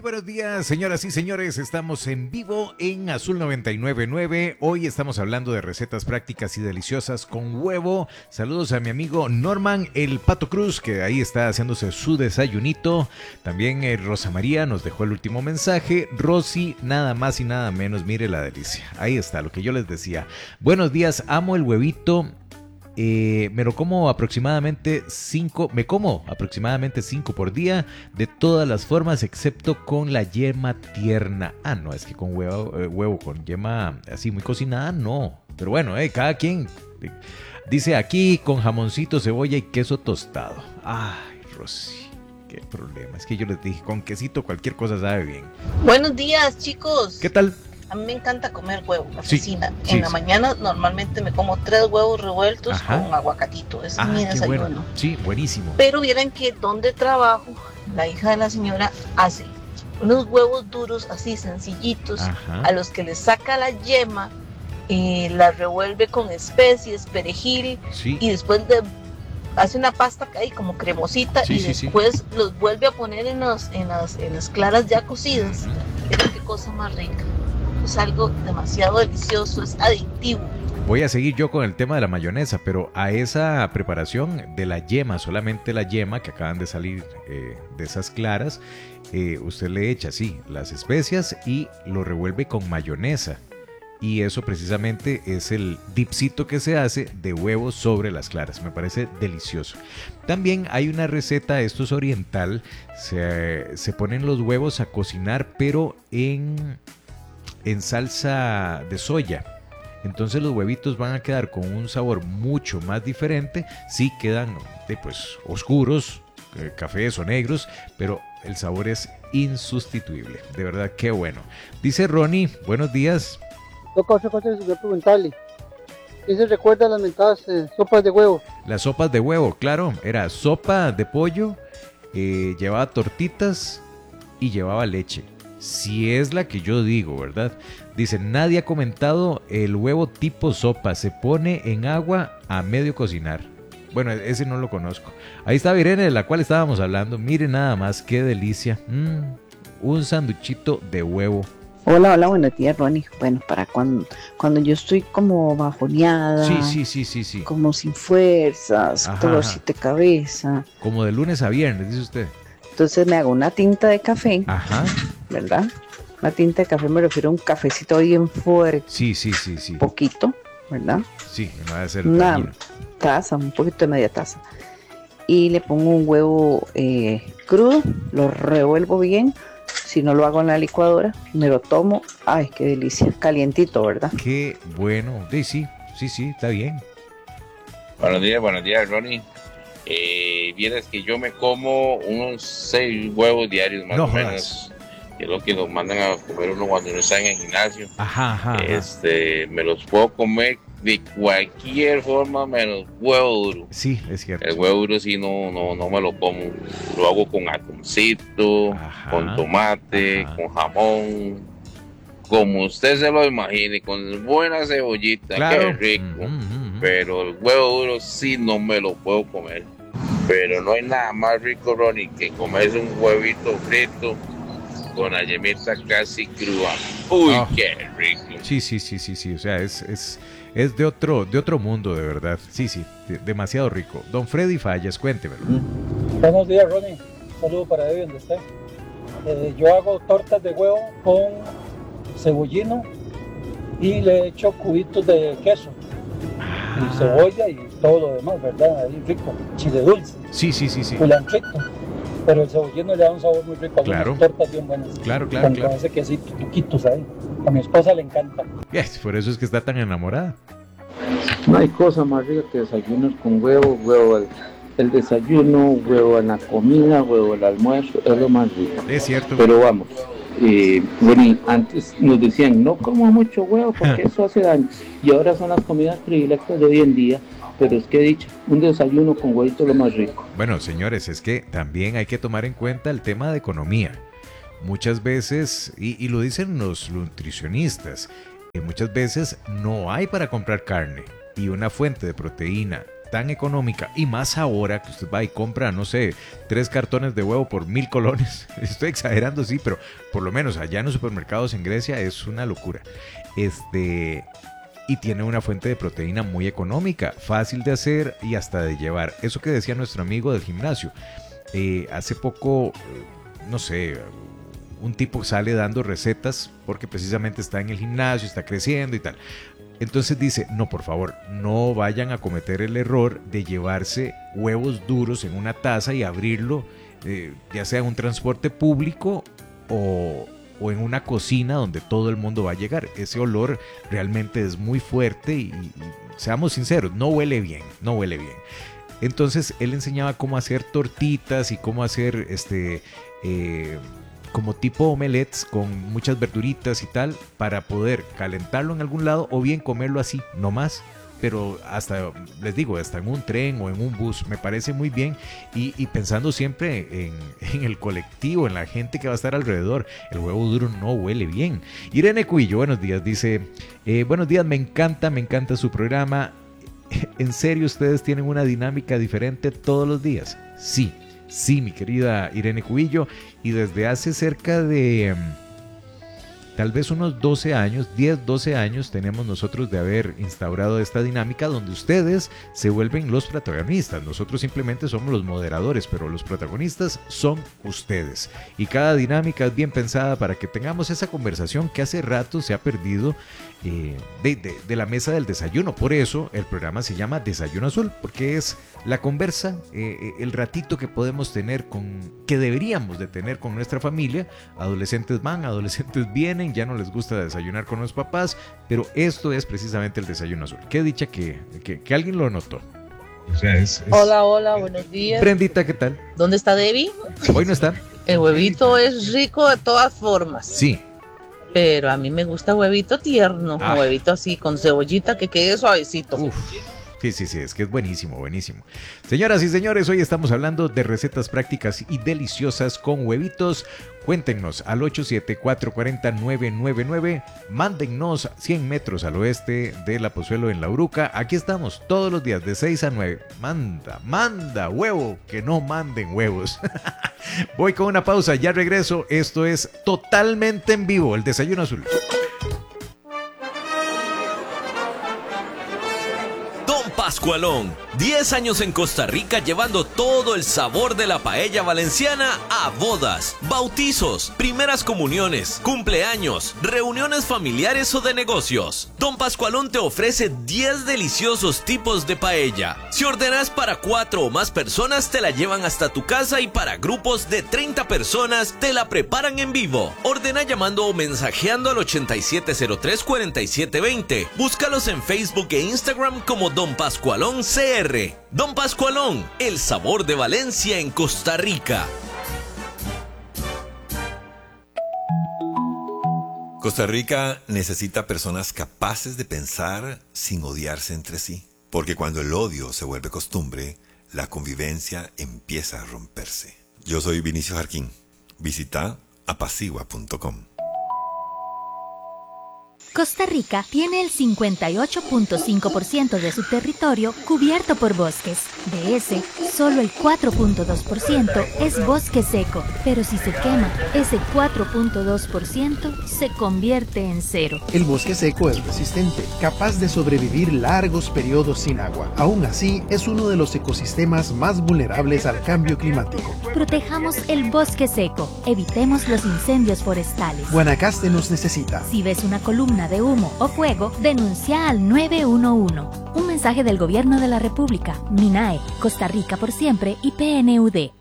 Muy buenos días, señoras y señores. Estamos en vivo en Azul 99.9. Hoy estamos hablando de recetas prácticas y deliciosas con huevo. Saludos a mi amigo Norman, el Pato Cruz, que ahí está haciéndose su desayunito. También Rosa María nos dejó el último mensaje. Rosy, nada más y nada menos. Mire la delicia. Ahí está, lo que yo les decía. Buenos días, amo el huevito. Me como aproximadamente 5 por día, de todas las formas excepto con la yema tierna. Ah, no, es que con huevo con yema así muy cocinada, no. Pero bueno, cada quien. Dice aquí con jamoncito, cebolla y queso tostado. Ay, Rosy, qué problema. Es que yo les dije, con quesito cualquier cosa sabe bien. Buenos días, chicos. ¿Qué tal? A mí me encanta comer huevo, me Sí, fascina. sí, En la mañana normalmente me como 3 huevos revueltos. Ajá. Con aguacatito. Ese es mi Qué desayuno. bueno. Sí, buenísimo. Pero vieran que donde trabajo, la hija de la señora hace unos huevos duros así sencillitos, Ajá. a los que le saca la yema, la revuelve con especies, perejil, Sí. y después hace una pasta ahí como cremosita, Sí, y sí, sí. después los vuelve a poner en las claras ya cocidas. Pero qué cosa más rica. Es algo demasiado delicioso, es adictivo. Voy a seguir yo con el tema de la mayonesa, pero a esa preparación de la yema, solamente la yema que acaban de salir de esas claras, usted le echa, sí, las especias y lo revuelve con mayonesa. Y eso precisamente es el dipsito que se hace de huevos sobre las claras. Me parece delicioso. También hay una receta, esto es oriental, se ponen los huevos a cocinar, pero en salsa de soya. Entonces los huevitos van a quedar con un sabor mucho más diferente. Sí quedan pues oscuros, cafés o negros, pero el sabor es insustituible. De verdad, qué bueno. Dice Ronnie, buenos días. Otra cosa que voy a preguntarle. ¿Quién se recuerda las mentadas sopas de huevo? Las sopas de huevo, claro. Era sopa de pollo, llevaba tortitas y llevaba leche. Si es la que yo digo, ¿verdad? Dice, nadie ha comentado el huevo tipo sopa. Se pone en agua a medio cocinar. Bueno, ese no lo conozco. Ahí está Irene, de la cual estábamos hablando. Miren nada más, qué delicia. Un sanduchito de huevo. Hola, buenos días, Ronnie. Bueno, para cuando yo estoy como bajoneada. Sí. Como sin fuerzas, dolorcito de cabeza. Como de lunes a viernes, dice usted. Entonces me hago una tinta de café. Ajá. ¿Verdad? Una tinta de café me refiero a un cafecito bien fuerte. Sí. Poquito, ¿verdad? Sí, no va a ser una dañino. taza, un poquito de media taza. Y le pongo un huevo crudo, lo revuelvo bien. Si no lo hago en la licuadora, me lo tomo. Ay, qué delicia. Calientito, ¿verdad? Qué bueno. Sí, está bien. Buenos días, Ronnie. Vieras que yo me como unos 6 huevos diarios más o menos. Que es lo que nos mandan a comer uno cuando no está en el gimnasio. Ajá. Me los puedo comer de cualquier forma menos huevo duro. Sí, es cierto. El huevo duro sí no me lo como. Lo hago con atuncito, con tomate, con jamón. Como usted se lo imagine, con buena cebollita, claro. Qué rico. Pero el huevo duro sí no me lo puedo comer. Pero no hay nada más rico, Ronnie, que comerse un huevito frito con la yemita casi cruda. Uy, qué rico. Sí. O sea, es de otro mundo, de verdad. Sí, demasiado rico. Don Freddy Fallas, cuéntemelo. Buenos días, Ronnie. Saludo para David, donde esté. Yo hago tortas de huevo con cebollino y le echo cubitos de queso. Y cebolla y todo lo demás, ¿verdad? Ahí rico. Chile dulce. Sí. Culanchito. Pero el cebollino le da un sabor muy rico. Claro. Unas tortas bien buenas. Claro. Con ese quesito, tuquitos ahí. A mi esposa le encanta. Por eso es que está tan enamorada. No hay cosa más rica que desayunos con huevo el desayuno, huevo en la comida, huevo el almuerzo, es lo más rico. Es cierto. Pero vamos, bueno, antes nos decían, no coma mucho huevo porque eso hace daño. Y ahora son las comidas predilectas de hoy en día. Pero es que he dicho, un desayuno con huevito es lo más rico. Bueno, señores, es que también hay que tomar en cuenta el tema de economía. Muchas veces, y lo dicen los nutricionistas, muchas veces no hay para comprar carne. Y una fuente de proteína tan económica, y más ahora que usted va y compra, no sé, 3 cartones de huevo por 1,000 colones. Estoy exagerando, sí, pero por lo menos allá en los supermercados en Grecia es una locura. Y tiene una fuente de proteína muy económica, fácil de hacer y hasta de llevar. Eso que decía nuestro amigo del gimnasio. Hace poco, no sé, un tipo sale dando recetas porque precisamente está en el gimnasio, está creciendo y tal. Entonces dice, no, por favor, no vayan a cometer el error de llevarse huevos duros en una taza y abrirlo, ya sea en un transporte público o en una cocina donde todo el mundo va a llegar. Ese olor realmente es muy fuerte y seamos sinceros, no huele bien. Entonces él enseñaba cómo hacer tortitas y cómo hacer como tipo omelets con muchas verduritas y tal, para poder calentarlo en algún lado o bien comerlo así, no más. Pero hasta, les digo, hasta en un tren o en un bus, me parece muy bien. Y pensando siempre en el colectivo, en la gente que va a estar alrededor. El huevo duro no huele bien. Irene Cuillo, buenos días, dice, buenos días, me encanta su programa. ¿En serio ustedes tienen una dinámica diferente todos los días? Sí, mi querida Irene Cuillo. Y desde hace cerca de... tal vez unos 12 años, 10, 12 años tenemos nosotros de haber instaurado esta dinámica donde ustedes se vuelven los protagonistas. Nosotros simplemente somos los moderadores, pero los protagonistas son ustedes. Y cada dinámica es bien pensada para que tengamos esa conversación que hace rato se ha perdido de la mesa del desayuno. Por eso el programa se llama Desayuno Azul, porque es la conversa, el ratito que podemos tener que deberíamos de tener con nuestra familia. Adolescentes van, adolescentes vienen, ya no les gusta desayunar con los papás, pero esto es precisamente el Desayuno Azul. Qué dicha que alguien lo notó. O sea, Hola, buenos días. Brendita, ¿qué tal? ¿Dónde está Debbie? Hoy no está. El huevito es rico de todas formas. Sí. Pero a mí me gusta huevito tierno, huevito así con cebollita que quede suavecito. Uf. Sí, es que es buenísimo. Señoras y señores, hoy estamos hablando de recetas prácticas y deliciosas con huevitos. Cuéntenos al 874-40-999. Mándennos 100 metros al oeste de La Pozuelo en La Uruca. Aquí estamos todos los días de 6 a 9. Manda huevo, que no manden huevos. Voy con una pausa, ya regreso. Esto es totalmente en vivo, el Desayuno Azul. Pascualón, 10 años en Costa Rica llevando todo el sabor de la paella valenciana a bodas, bautizos, primeras comuniones, cumpleaños, reuniones familiares o de negocios. Don Pascualón te ofrece 10 deliciosos tipos de paella. Si ordenas para 4 o más personas te la llevan hasta tu casa y para grupos de 30 personas te la preparan en vivo. Ordena llamando o mensajeando al 8703-4720. Búscalos en Facebook e Instagram como Don Pascualón CR. Don Pascualón, el sabor de Valencia en Costa Rica. Costa Rica necesita personas capaces de pensar sin odiarse entre sí. Porque cuando el odio se vuelve costumbre, la convivencia empieza a romperse. Yo soy Vinicio Jarquín. Visita apacigua.com. Costa Rica tiene el 58.5% de su territorio cubierto por bosques. De ese, solo el 4.2% es bosque seco. Pero si se quema, ese 4.2% se convierte en cero. El bosque seco es resistente, capaz de sobrevivir largos periodos sin agua. Aún así, es uno de los ecosistemas más vulnerables al cambio climático. Protejamos el bosque seco. Evitemos los incendios forestales. Guanacaste nos necesita. Si ves una columna de humo o fuego, denuncia al 911. Un mensaje del Gobierno de la República, MINAE, Costa Rica por siempre y PNUD.